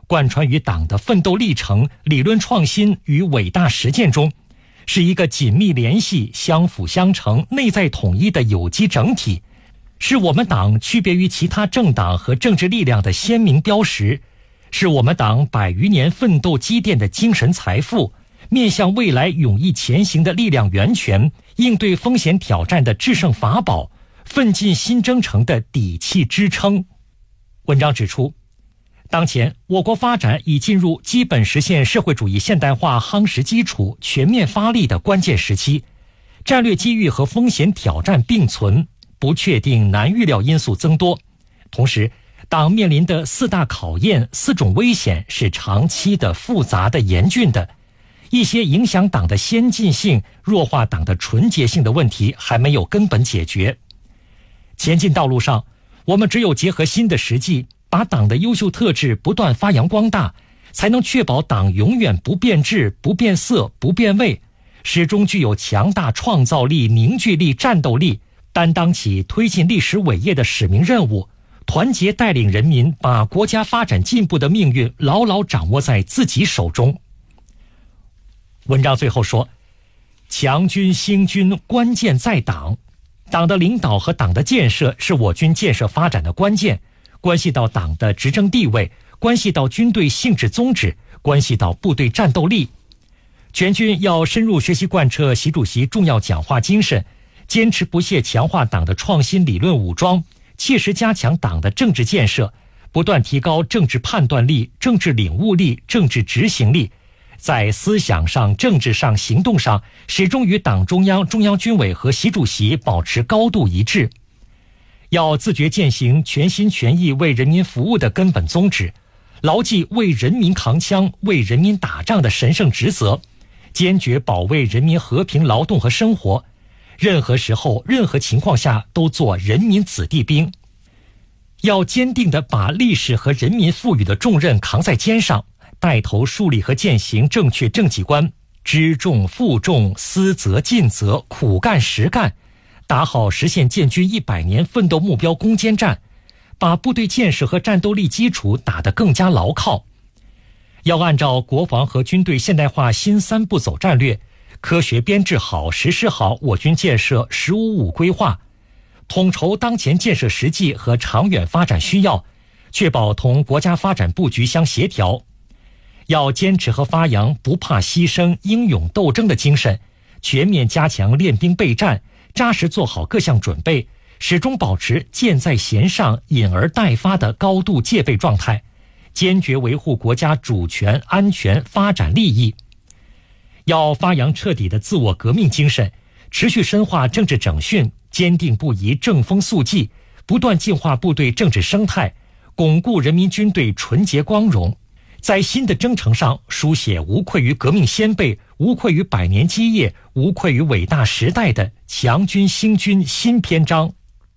贯穿于党的奋斗历程、理论创新与伟大实践中，是一个紧密联系、相辅相成、内在统一的有机整体，是我们党区别于其他政党和政治力量的鲜明标识，是我们党100余年奋斗积淀的精神财富，面向未来勇毅前行的力量源泉，应对风险挑战的制胜法宝，奋进新征程的底气支撑。文章指出，当前我国发展已进入基本实现社会主义现代化夯实基础、全面发力的关键时期，战略机遇和风险挑战并存，不确定难预料因素增多。同时，党面临的4大考验、4种危险是长期的、复杂的、严峻的，一些影响党的先进性、弱化党的纯洁性的问题还没有根本解决。前进道路上，我们只有结合新的实际，把党的优秀特质不断发扬光大，才能确保党永远不变质、不变色、不变味，始终具有强大创造力、凝聚力、战斗力，担当起推进历史伟业的使命任务，团结带领人民把国家发展进步的命运牢牢掌握在自己手中。文章最后说，强军兴军关键在党，党的领导和党的建设是我军建设发展的关键，关系到党的执政地位，关系到军队性质宗旨，关系到部队战斗力。全军要深入学习贯彻习主席重要讲话精神，坚持不懈强化党的创新理论武装，切实加强党的政治建设，不断提高政治判断力、政治领悟力、政治执行力，在思想上、政治上、行动上始终与党中央、中央军委和习主席保持高度一致。要自觉践行全心全意为人民服务的根本宗旨，牢记为人民扛枪、为人民打仗的神圣职责，坚决保卫人民和平劳动和生活，任何时候、任何情况下都做人民子弟兵。要坚定地把历史和人民赋予的重任扛在肩上，带头树立和践行正确政绩观，知重负重、思责尽责、苦干实干，打好实现建军100年奋斗目标攻坚战，把部队建设和战斗力基础打得更加牢靠。要按照国防和军队现代化新3步走战略，科学编制好、实施好我军建设“十五五”规划，统筹当前建设实际和长远发展需要，确保同国家发展布局相协调。要坚持和发扬不怕牺牲、英勇斗争的精神，全面加强练兵备战，扎实做好各项准备，始终保持箭在弦上、引而待发的高度戒备状态，坚决维护国家主权、安全、发展利益。要发扬彻底的自我革命精神，持续深化政治整训，坚定不移正风肃纪，不断净化部队政治生态，巩固人民军队纯洁光荣，在新的征程上书写无愧于革命先辈、无愧于100年基业、无愧于伟大时代的强军兴军新篇章。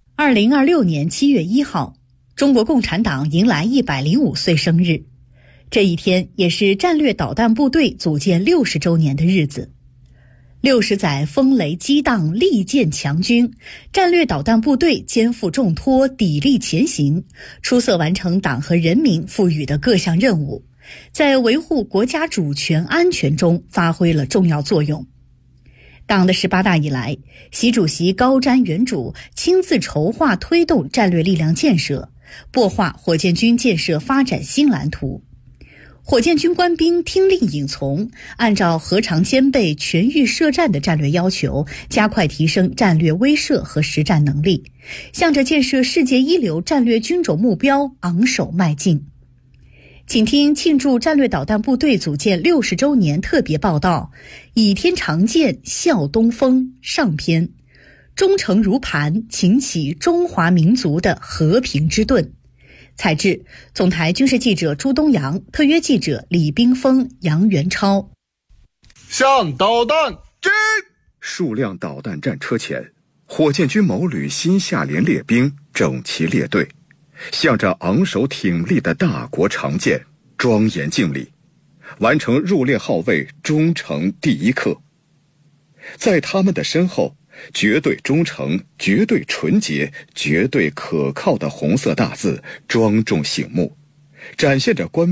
2026年7月1号，中国共产党迎来105岁生日。这一天也是战略导弹部队组建60周年的日子。60载风雷激荡，利剑强军，战略导弹部队肩负重托，砥砺前行，出色完成党和人民赋予的各项任务，在维护国家主权安全中发挥了重要作用。党的18大以来，习主席高瞻远瞩，亲自筹划推动战略力量建设，擘画火箭军建设发展新蓝图。火箭军官兵听令引从，按照核常兼备、全域设战的战略要求，加快提升战略威慑和实战能力，向着建设世界一流战略军种目标昂首迈进。请听庆祝战略导弹部队组建60周年特别报道，倚天长剑，笑东风上篇，忠诚如磐，擎起中华民族的和平之盾。采制总台军事记者朱东阳，特约记者李冰峰、杨元超。 向导弹进！ 数辆导弹战车前，火箭军某旅新下连列兵整齐列队，向着昂首挺立的大国长剑庄严敬礼，完成入列号位忠诚第一课。在他们的身后，绝对忠诚、绝对纯洁、绝对可靠的红色大字庄重醒目，展现着官